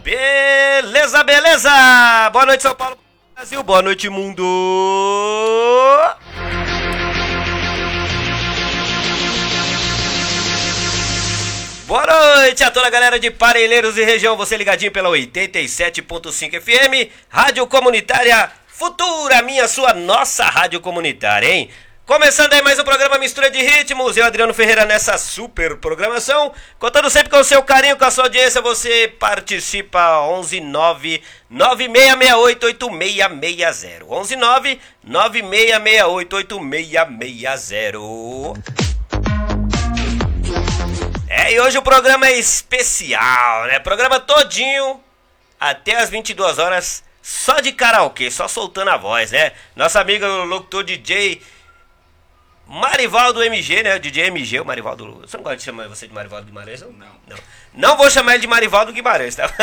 Beleza, beleza! Boa noite, São Paulo, Brasil, boa noite, mundo! Boa noite a toda a galera de Parelheiros e região, você ligadinho pela 87.5 FM, Rádio Comunitária Futura, minha, sua, nossa Rádio Comunitária, hein? Começando aí mais um programa Mistura de Ritmos, eu, Adriano Ferreira, nessa super programação, contando sempre com o seu carinho, com a sua audiência, você participa 11996688660, 11996688660. E hoje o programa é especial, né? Programa todinho até as 22 horas, só de karaokê, só soltando a voz, né? Nosso amigo locutor DJ Marivaldo MG, né? O DJ MG, o Marivaldo. Você não gosta de chamar você de Marivaldo Guimarães? Não vou chamar ele de Marivaldo Guimarães, tá?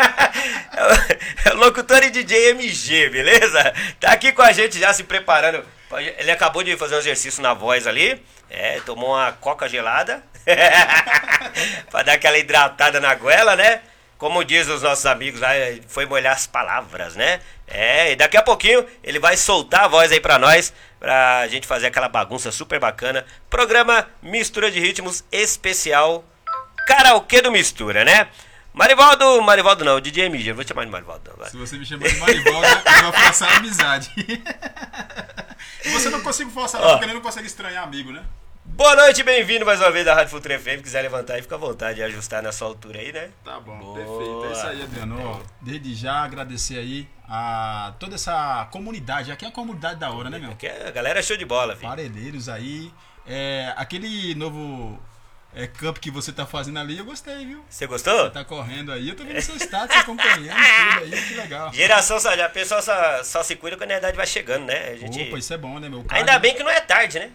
É o locutor e DJ MG, beleza? Tá aqui com a gente já se preparando. Ele acabou de fazer um exercício na voz ali. Tomou uma coca gelada. Pra dar aquela hidratada na goela, né? Como diz os nossos amigos lá, foi molhar as palavras, né? E daqui a pouquinho ele vai soltar a voz aí pra nós, pra gente fazer aquela bagunça super bacana. Programa Mistura de Ritmos especial Karaokê do Mistura, né? Marivaldo não, DJ MG, eu vou te chamar de Marivaldo. Vai. Se você me chamar de Marivaldo, eu vou forçar a amizade. Você não consegue forçar, porque ele não consegue estranhar amigo, né? Boa noite, bem-vindo mais uma vez à Rádio Futura FM. Se quiser levantar aí, fica à vontade de ajustar na sua altura aí, né? Tá bom, Boa. Perfeito. É isso aí, Adriano. Desde já agradecer aí a toda essa comunidade. Aqui é a comunidade da hora, né, meu? Aqui a galera é show de bola, filho. Parelheiros aí. Aquele novo camp que você tá fazendo ali, eu gostei, viu? Você gostou? Você tá correndo aí, eu tô vendo seu status acompanhando tudo aí, que legal. Geração, a pessoa só se cuida quando a idade vai chegando, né? Opa, isso é bom, né, meu? Ainda bem que não é tarde, né?